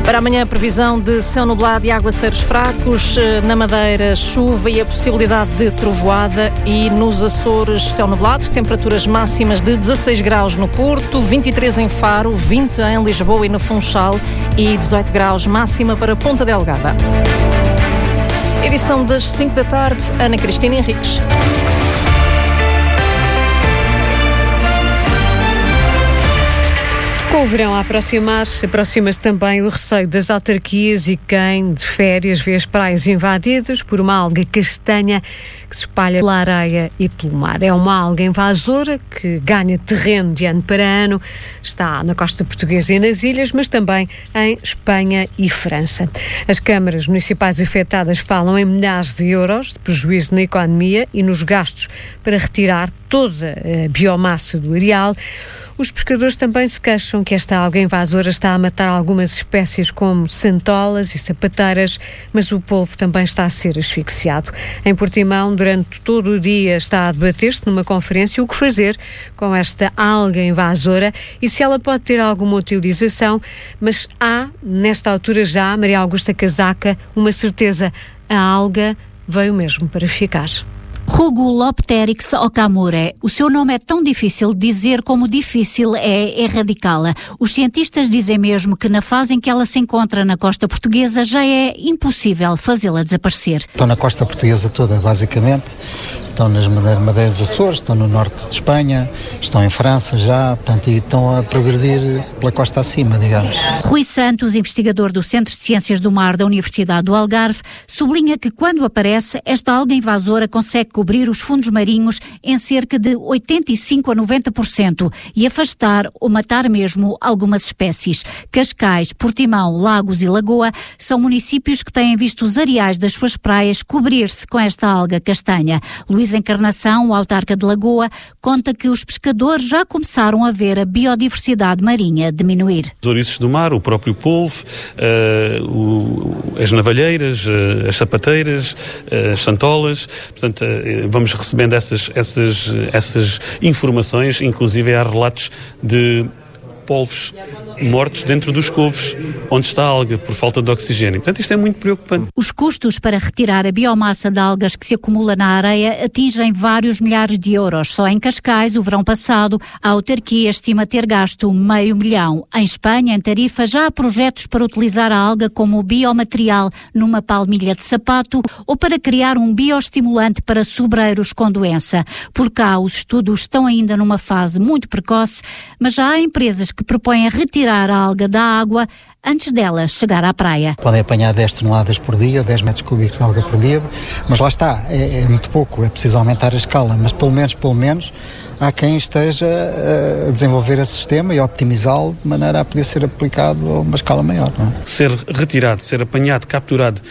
Para amanhã, previsão de céu nublado e aguaceiros fracos. Na Madeira, chuva e a possibilidade de trovoada. E nos Açores, céu nublado. Temperaturas máximas de 16 graus no Porto, 23 em Faro, 20 em Lisboa e no Funchal e 18 graus máxima para Ponta Delgada. Edição das 5 da tarde, Ana Cristina Henriques. Com o verão a aproximar-se, aproxima-se também o receio das autarquias e quem de férias vê as praias invadidas por uma alga castanha que se espalha pela areia e pelo mar. É uma alga invasora que ganha terreno de ano para ano, está na costa portuguesa e nas ilhas, mas também em Espanha e França. As câmaras municipais afetadas falam em milhares de euros de prejuízo na economia e nos gastos para retirar toda a biomassa do areal. Os pescadores também se queixam que esta alga invasora está a matar algumas espécies como santolas e sapateiras, mas o polvo também está a ser asfixiado. Em Portimão, durante todo o dia está a debater-se numa conferência o que fazer com esta alga invasora e se ela pode ter alguma utilização, mas há, nesta altura já, Maria Augusta Casaca, uma certeza: a alga veio mesmo para ficar. Rugulopteryx okamura. O seu nome é tão difícil de dizer como difícil é erradicá-la. Os cientistas dizem mesmo que na fase em que ela se encontra na costa portuguesa já é impossível fazê-la desaparecer. Estão na costa portuguesa toda, basicamente. Estão nas Madeiras dos Açores, estão no norte de Espanha, estão em França já, portanto, e estão a progredir pela costa acima, digamos. Rui Santos, investigador do Centro de Ciências do Mar da Universidade do Algarve, sublinha que quando aparece, esta alga invasora consegue cobrir os fundos marinhos em cerca de 85% a 90% e afastar ou matar mesmo algumas espécies. Cascais, Portimão, Lagos e Lagoa são municípios que têm visto os areais das suas praias cobrir-se com esta alga castanha. Luís Encarnação, o autarca de Lagoa, conta que os pescadores já começaram a ver a biodiversidade marinha diminuir. Os ouriços do mar, o próprio polvo, as navalheiras, as sapateiras, as santolas, portanto, vamos recebendo essas informações, inclusive há relatos de polvos mortos dentro dos couves onde está a alga por falta de oxigênio. Portanto, isto é muito preocupante. Os custos para retirar a biomassa de algas que se acumula na areia atingem vários milhares de euros. Só em Cascais, o verão passado, a autarquia estima ter gasto $500 mil. Em Espanha, em Tarifa, já há projetos para utilizar a alga como biomaterial numa palmilha de sapato ou para criar um bioestimulante para sobreiros com doença. Por cá, os estudos estão ainda numa fase muito precoce, mas já há empresas que propõem retirar a alga da água antes dela chegar à praia. Podem apanhar 10 toneladas por dia, 10 metros cúbicos de alga por dia, mas lá está, é muito pouco, é preciso aumentar a escala, mas pelo menos há quem esteja a desenvolver esse sistema e a optimizá-lo de maneira a poder ser aplicado a uma escala maior. Não é? Ser retirado, ser apanhado, capturado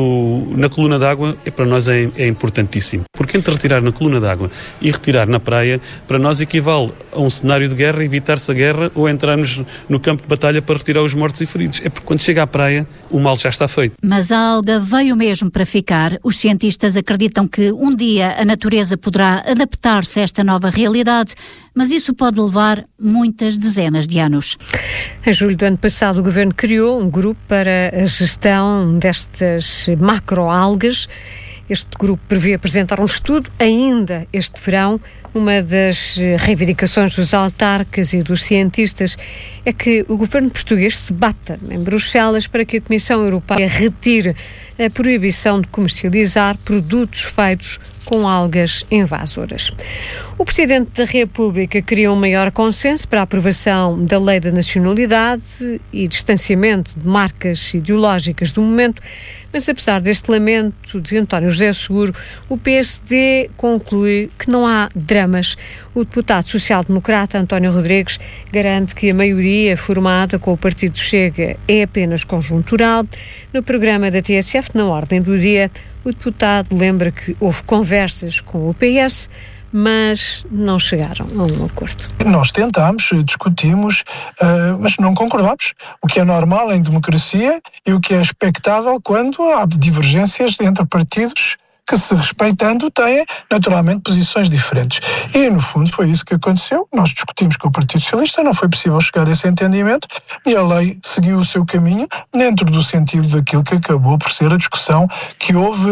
na coluna d'água, para nós é importantíssimo. Porque entre retirar na coluna d'água e retirar na praia, para nós equivale a um cenário de guerra, evitar-se a guerra ou entrarmos no campo de batalha para retirar os mortos e feridos. É porque quando chega à praia, o mal já está feito. Mas a alga veio mesmo para ficar. Os cientistas acreditam que um dia a natureza poderá adaptar-se a esta nova realidade, mas isso pode levar muitas dezenas de anos. Em julho do ano passado, o Governo criou um grupo para a gestão destas macroalgas. Este grupo prevê apresentar um estudo ainda este verão. Uma das reivindicações dos autarcas e dos cientistas é que o governo português se bata em Bruxelas para que a Comissão Europeia retire a proibição de comercializar produtos feitos com algas invasoras. O Presidente da República criou um maior consenso para a aprovação da Lei da Nacionalidade e distanciamento de marcas ideológicas do momento, mas apesar deste lamento de António José Seguro, o PSD conclui que não há dramas. O deputado social-democrata António Rodrigues garante que a maioria formada com o Partido Chega é apenas conjuntural. No programa da TSF, na ordem do dia, o deputado lembra que houve conversas com o PS, mas não chegaram a um acordo. Nós tentámos, discutimos, mas não concordámos. O que é normal em democracia e o que é expectável quando há divergências entre partidos que, se respeitando, têm naturalmente posições diferentes. E, no fundo, foi isso que aconteceu. Nós discutimos com o Partido Socialista, não foi possível chegar a esse entendimento e a lei seguiu o seu caminho dentro do sentido daquilo que acabou por ser a discussão que houve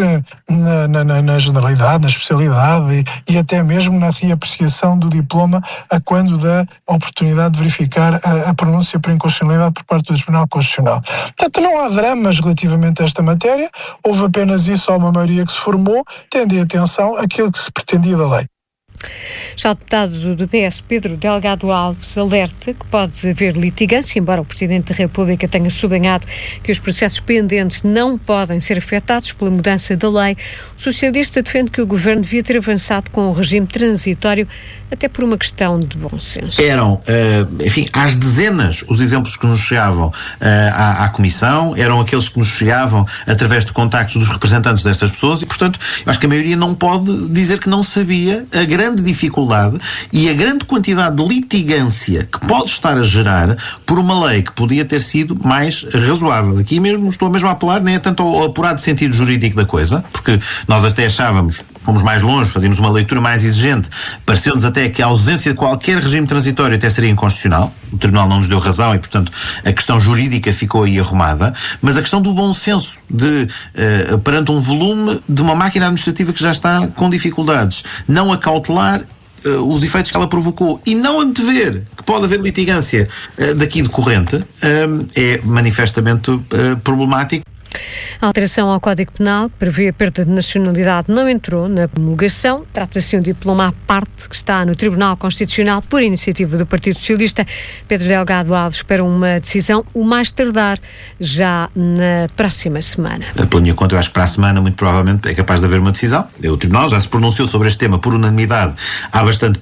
na generalidade, na especialidade e até mesmo na apreciação do diploma a quando da oportunidade de verificar a pronúncia por inconstitucionalidade por parte do Tribunal Constitucional. Portanto, não há dramas relativamente a esta matéria, houve apenas isso, há uma maioria que se formou, tendo em atenção aquilo que se pretendia da lei. Já o deputado do PS, Pedro Delgado Alves, alerta que pode haver litigância, embora o Presidente da República tenha sublinhado que os processos pendentes não podem ser afetados pela mudança da lei. O socialista defende que o Governo devia ter avançado com o regime transitório, até por uma questão de bom senso. Eram, às dezenas os exemplos que nos chegavam à Comissão, eram aqueles que nos chegavam através de contactos dos representantes destas pessoas e, portanto, eu acho que a maioria não pode dizer que não sabia a grande dificuldade e a grande quantidade de litigância que pode estar a gerar por uma lei que podia ter sido mais razoável. Aqui mesmo estou mesmo a apelar nem é tanto ao apurado sentido jurídico da coisa, porque nós até achávamos, fomos mais longe, fazíamos uma leitura mais exigente, pareceu-nos até que a ausência de qualquer regime transitório até seria inconstitucional. O Tribunal não nos deu razão e, portanto, a questão jurídica ficou aí arrumada, mas a questão do bom senso de, perante um volume de uma máquina administrativa que já está com dificuldades, não acautelar os efeitos que ela provocou e não antever que pode haver litigância daqui decorrente, é manifestamente problemático. A alteração ao Código Penal, que prevê a perda de nacionalidade, não entrou na promulgação. Trata-se de um diploma à parte que está no Tribunal Constitucional por iniciativa do Partido Socialista. Pedro Delgado Alves espera uma decisão o mais tardar já na próxima semana. Pela minha conta, eu acho que para a semana, muito provavelmente, é capaz de haver uma decisão. O Tribunal já se pronunciou sobre este tema por unanimidade há bastante